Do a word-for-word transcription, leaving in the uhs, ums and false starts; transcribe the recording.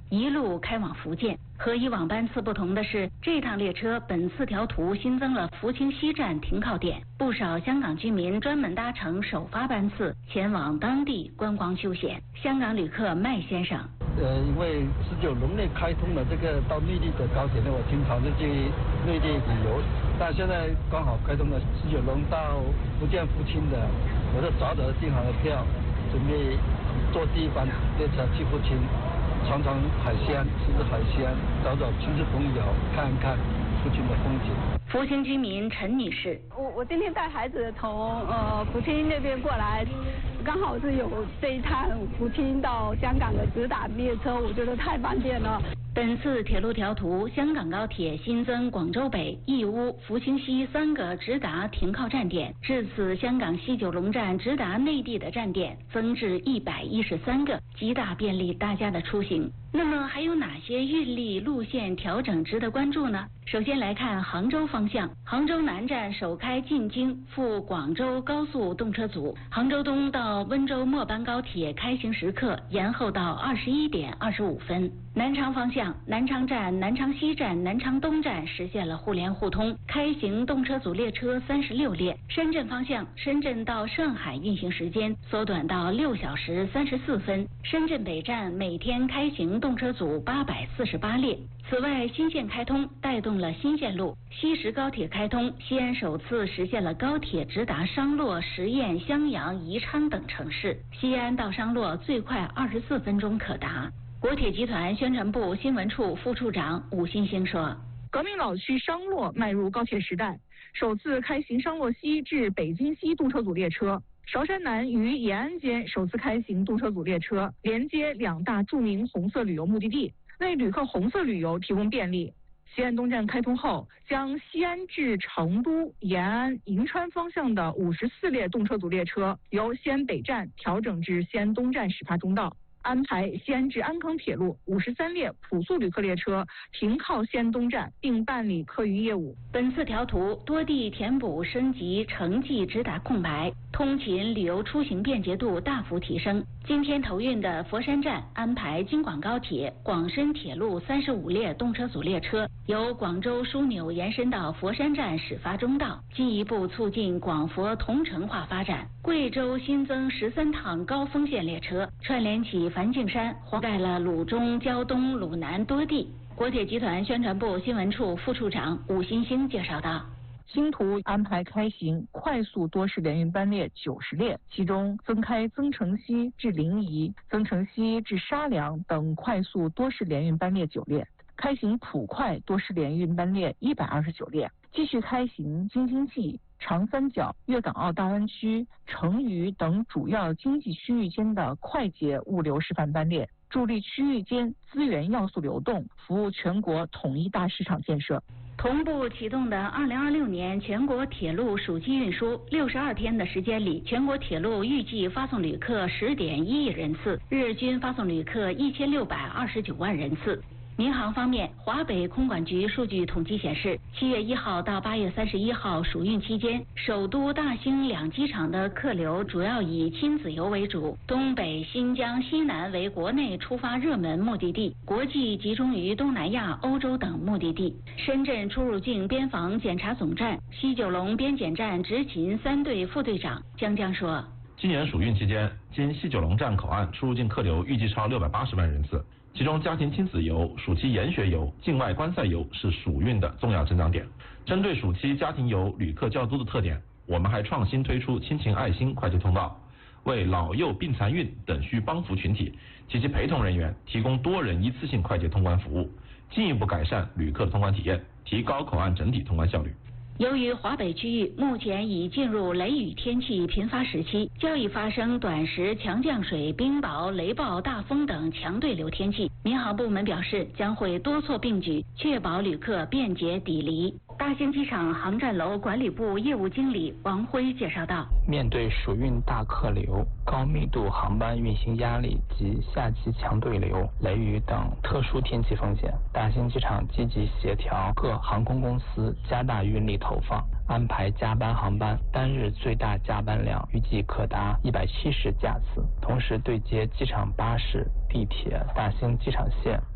一路开往福建。和以往班次不同的是，这趟列车本次条图新增了福清西站停靠点，不少香港居民专门搭乘首发班次前往当地观光休闲。香港旅客麦先生， 呃，因为十九龙内开通了这个到内地的高铁呢，我经常就去内地旅游，但现在刚好开通了十九龙到福建福清的，我就早早订好了票，准备坐第一班列车去福清。尝尝海鲜，吃吃海鲜，找找亲戚朋友，看一看福清的风景。 福清居民陈女士， 我我今天带孩子从呃福清那边过来，刚好是有这一趟福清到香港的直达列车，我觉得太方便了。 本次铁路条图，香港高铁新增广州北、义乌、福清西三个直达停靠站点，至此香港西九龙站直达内地的站点增至一百一十三个，极大便利大家的出行。那么还有哪些运力路线调整值得关注呢？首先来看杭州方向，杭州南站首开进京赴广州高速动车组，杭州东到温州末班高铁开行时刻延后到二十一点二十五分。南昌方向，南昌站、南昌西站、南昌东站实现了互联互通，开行动车组列车三十六列。深圳方向，深圳到上海运行时间缩短到六小时三十四分。深圳北站每天开行动车组八百四十八列。此外，新线开通带动了新线路，西石高铁开通，西安首次实现了高铁直达商洛、十堰、襄阳、宜昌等城市，西安到商洛最快二十四分钟可达。国铁集团宣传部新闻处副处长武新兴说， 革命老区商洛迈入高铁时代，首次开行商洛西至北京西动车组列车，韶山南与延安间首次开行动车组列车，连接两大著名红色旅游目的地，为旅客红色旅游提供便利。西安东站开通后，将西安至成都、延安、银川方向的五十四列动车组列车由西安北站调整至西安东站始发终到。安排西安至安康铁路五十三列普速旅客列车停靠西安东站，并办理客运业务。 本次条图多地填补升级城际直达空白，通勤旅游出行便捷度大幅提升。今天投运的佛山站安排京广高铁、广深铁路三十五列动车组列车由广州枢纽延伸到佛山站始发终到，进一步促进广佛同城化发展。贵州新增十三趟高峰线列车，串联起梵净山，覆盖了鲁中、胶东、鲁南多地。国铁集团宣传部新闻处副处长武新兴介绍道， 新图安排开行快速多式联运班列九十列，其中增开增城西至临沂、增城西至沙梁等快速多式联运班列九列，开行普快多式联运班列一百二十九列，继续开行京津冀、长三角、粤港澳大湾区、成渝等主要经济区域间的快捷物流示范班列，助力区域间资源要素流动，服务全国统一大市场建设。 同步启动的二零二六年全国铁路暑期运输，六十二天的时间里，全国铁路预计发送旅客十点一亿人次，日均发送旅客一千六百二十九万人次。民航方面，华北空管局数据统计显示，七月一号到八月三十一号暑运期间，首都大兴两机场的客流主要以亲子游为主，东北、新疆、西南为国内出发热门目的地，国际集中于东南亚、欧洲等目的地。深圳出入境边防检查总站西九龙边检站执勤三队副队长江江说， 今年暑运期间，经西九龙站口岸出入境客流预计超六百八十万人次。其中家庭亲子游、暑期研学游、境外观赛游是暑运的重要增长点。针对暑期家庭游旅客较多的特点，我们还创新推出亲情爱心快捷通道，为老幼病残孕等需帮扶群体及其陪同人员提供多人一次性快捷通关服务，进一步改善旅客的通关体验，提高口岸整体通关效率。 由于华北区域目前已进入雷雨天气频发时期，较易发生短时强降水、冰雹、雷暴、大风等强对流天气，民航部门表示将会多措并举，确保旅客便捷抵离。大兴机场航站楼管理部业务经理王辉介绍道， 面对暑运大客流、高密度航班运行压力及夏季强对流、雷雨等特殊天气风险，大兴机场积极协调各航空公司加大运力投放，安排加班航班，单日最大加班量预计可达一百七十架次，同时对接机场巴士、地铁、大兴机场线、